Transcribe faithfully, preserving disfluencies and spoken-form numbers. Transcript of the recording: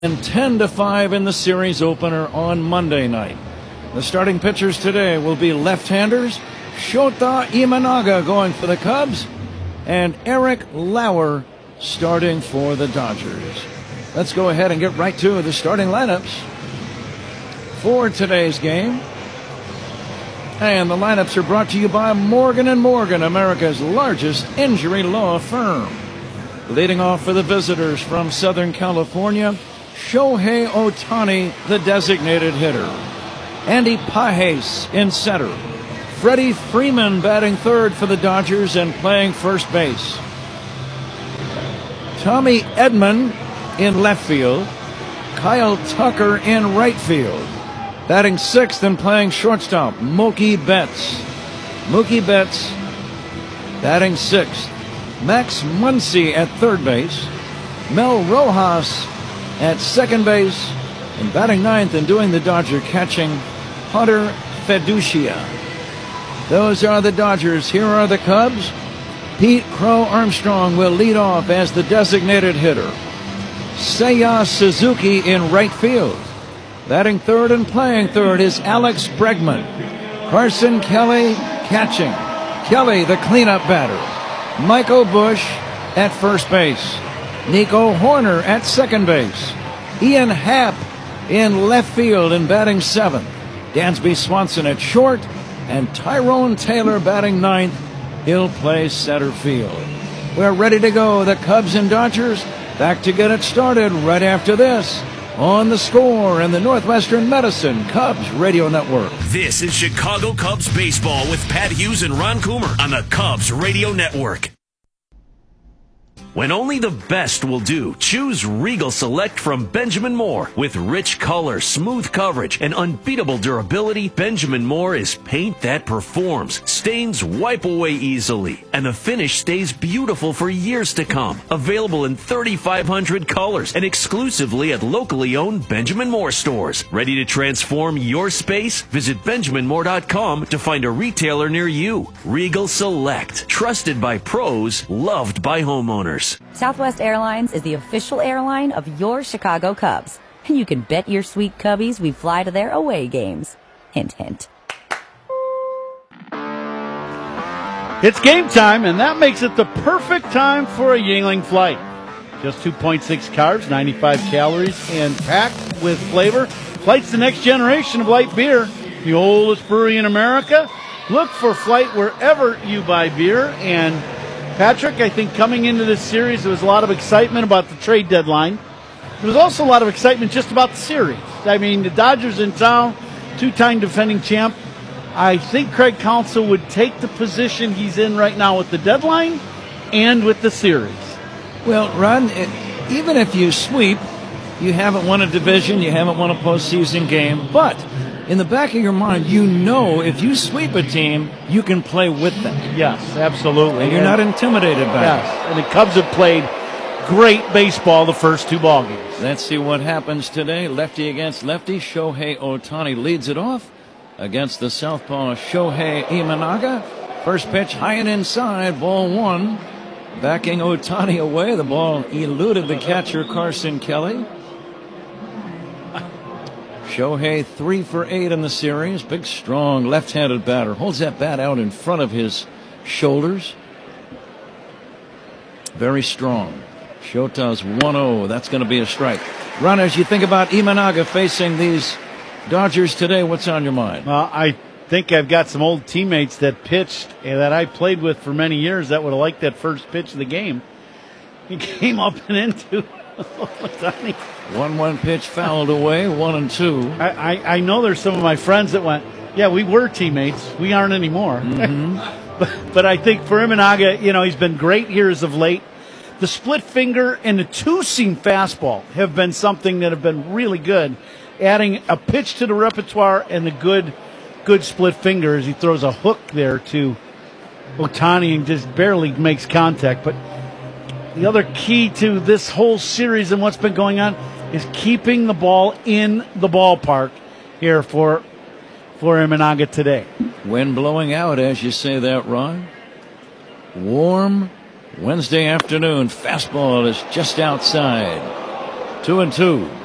And ten to five in the series opener on Monday night. The starting pitchers today will be left-handers Shota Imanaga going for the Cubs and Eric Lauer starting for the Dodgers. Let's go ahead and get right to the starting lineups for today's game. And the lineups are brought to you by Morgan and Morgan, America's largest injury law firm. Leading off for the visitors from Southern California, Shohei Ohtani, the designated hitter. Andy Pages in center. Freddie Freeman batting third for the Dodgers and playing first base. Tommy Edman in left field. Kyle Tucker in right field. Batting sixth and playing shortstop, Mookie Betts. Mookie Betts batting sixth. Max Muncy at third base. Mel Rojas at second base. And batting ninth and doing the Dodger catching, Hunter Feducia. Those are the Dodgers. Here are the Cubs. Pete Crow Armstrong will lead off as the designated hitter. Seiya Suzuki in right field. Batting third and playing third is Alex Bregman. Carson Kelly catching. Kelly the cleanup batter. Michael Busch at first base. Nico Horner at second base. Ian Happ in left field and batting seventh. Dansby Swanson at short. And Tyrone Taylor batting ninth. He'll play center field. We're ready to go. The Cubs and Dodgers back to get it started right after this on The Score and the Northwestern Medicine Cubs Radio Network. This is Chicago Cubs baseball with Pat Hughes and Ron Coomer on the Cubs Radio Network. When only the best will do, choose Regal Select from Benjamin Moore. With rich color, smooth coverage, and unbeatable durability, Benjamin Moore is paint that performs. Stains wipe away easily, and the finish stays beautiful for years to come. Available in thirty-five hundred colors and exclusively at locally owned Benjamin Moore stores. Ready to transform your space? Visit benjamin moore dot com to find a retailer near you. Regal Select, trusted by pros, loved by homeowners. Southwest Airlines is the official airline of your Chicago Cubs. And you can bet your sweet Cubbies we fly to their away games. Hint, hint. It's game time, and that makes it the perfect time for a Yuengling flight. Just two point six carbs, ninety-five calories, and packed with flavor. Flight's the next generation of light beer. The oldest brewery in America. Look for Flight wherever you buy beer. And Patrick, I think coming into this series, there was a lot of excitement about the trade deadline. There was also a lot of excitement just about the series. I mean, the Dodgers in town, two-time defending champ. I think Craig Counsell would take the position he's in right now with the deadline and with the series. Well, Ron, even if you sweep, you haven't won a division, you haven't won a postseason game, but in the back of your mind, you know if you sweep a team, you can play with them. Yes, absolutely. And you're and, not intimidated by yes. it. And the Cubs have played great baseball the first two ball games. Let's see what happens today. Lefty against lefty. Shohei Ohtani leads it off against the southpaw Shohei Imanaga. First pitch high and inside, ball one. Backing Ohtani away. The ball eluded the catcher Carson Kelly. Shohei three for eight in the series. Big, strong, left-handed batter. Holds that bat out in front of his shoulders. Very strong. Shota's one oh. That's going to be a strike. Ron, as you think about Imanaga facing these Dodgers today, what's on your mind? Well, I think I've got some old teammates that pitched and that I played with for many years that would have liked that first pitch of the game. He came up and into Ohtani. one one pitch fouled away, one and two. I, I, I know there's some of my friends that went, yeah, we were teammates. We aren't anymore. Mm-hmm. but, but I think for Imanaga, you know, he's been great here as of late. The split finger and the two-seam fastball have been something that have been really good. Adding a pitch to the repertoire and the good, good split finger as he throws a hook there to Ohtani and just barely makes contact. But the other key to this whole series and what's been going on is keeping the ball in the ballpark here for for Imanaga today. Wind blowing out as you say that, Ron. Warm Wednesday afternoon. Fastball is just outside. Two and two.